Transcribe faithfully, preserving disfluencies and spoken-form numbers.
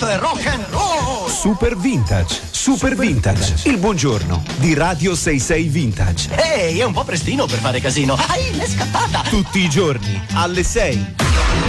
Questo è rock and roll! Super Vintage, Super, Super Vintage, Vintage, il buongiorno di Radio sessantasei Vintage. Ehi, è un po' prestino per fare casino. Ai, l'è scappata! Tutti i giorni, alle sei.